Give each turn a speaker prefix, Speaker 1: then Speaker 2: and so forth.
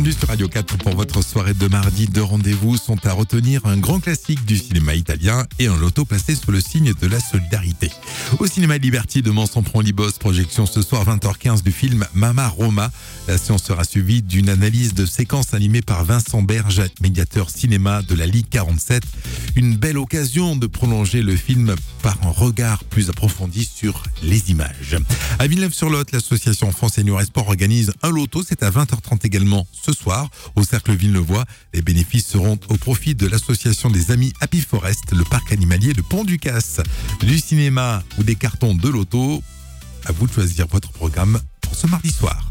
Speaker 1: Sur Radio 4 pour votre soirée de mardi. Deux rendez-vous sont à retenir, un grand classique du cinéma italien et un loto placé sous le signe de la solidarité. Au cinéma Liberty de Manson-Pront-Libos, projection ce soir 20h15 du film Mama Roma. La séance sera suivie d'une analyse de séquences animée par Vincent Berge, médiateur cinéma de la Ligue 47. Une belle occasion de prolonger le film par un regard plus approfondi sur les images. À Villeneuve-sur-Lot, l'association France Senior et Sport organise un loto. C'est à 20h30 également ce soir au Cercle Villeneuvois. Les bénéfices seront au profit de l'association des Amis Happy Forest, le parc animalier de Pont-du-Casse. Du cinéma ou des cartons de loto, à vous de choisir votre programme pour ce mardi soir.